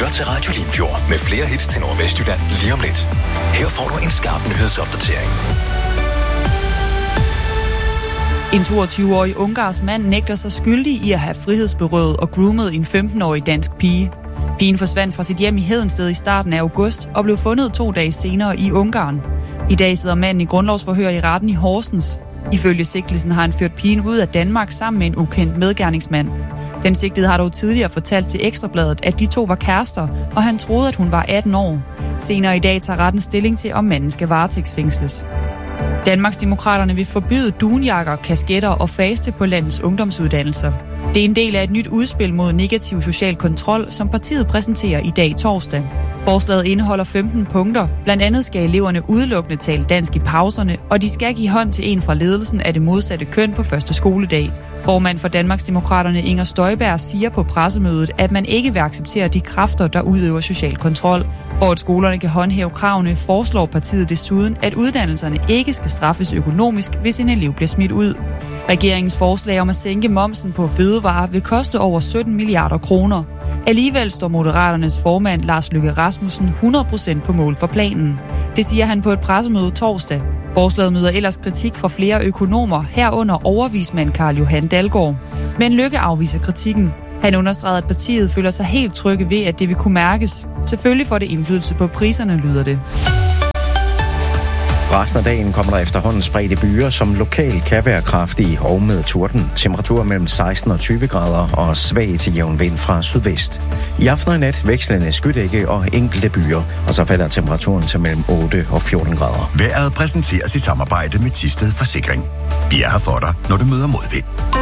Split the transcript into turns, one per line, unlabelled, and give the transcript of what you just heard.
lytter til Radio Limfjord med flere hits til Nordvestjylland lige om lidt. Her får du en skarp nyhedsopdatering.
En 22-årig ungarsk mand nægter sig skyldig i at have frihedsberøvet og groomet en 15-årig dansk pige. Pigen forsvandt fra sit hjem i Hedensted i starten af august og blev fundet 2 dage senere i Ungarn. I dag sidder manden i grundlovsforhør i retten i Horsens. Ifølge sigtelsen har han ført pigen ud af Danmark sammen med en ukendt medgerningsmand. Den sigtede har dog tidligere fortalt til Ekstrabladet, at de 2 var kærester, og han troede, at hun var 18 år. Senere i dag tager retten stilling til, om manden skal varetægtsfængsles. Danmarksdemokraterne vil forbyde dunjakker, kasketter og faste på landets ungdomsuddannelser. Det er en del af et nyt udspil mod negativ social kontrol, som partiet præsenterer i dag torsdag. Forslaget indeholder 15 punkter. Blandt andet skal eleverne udelukkende tale dansk i pauserne, og de skal give hånd til en fra ledelsen af det modsatte køn på første skoledag. Formand for Danmarksdemokraterne Inger Støjberg siger på pressemødet, at man ikke vil acceptere de kræfter, der udøver social kontrol. For at skolerne kan håndhæve kravene, foreslår partiet desuden, at uddannelserne ikke skal straffes økonomisk, hvis en elev bliver smidt ud. Regeringens forslag om at sænke momsen på fødevarer vil koste over 17 milliarder kroner. Alligevel står Moderaternes formand Lars Løkke Rasmussen 100% på mål for planen. Det siger han på et pressemøde torsdag. Forslaget møder ellers kritik fra flere økonomer, herunder overvismand Carl Johan Dalgaard. Men Løkke afviser kritikken. Han understregede, at partiet føler sig helt trygge ved, at det vil kunne mærkes. Selvfølgelig får det indflydelse på priserne, lyder det.
Resten af dagen kommer der efterhånden spredte byer, som lokalt kan være kraftige og med torden. Temperaturer mellem 16 og 20 grader og svag til jævn vind fra sydvest. I aften og nat vekslende skydække og enkelte byer, og så falder temperaturen til mellem 8 og 14 grader.
Vejret præsenteres i samarbejde med Thisted Forsikring. Vi er her for dig, når du møder modvind.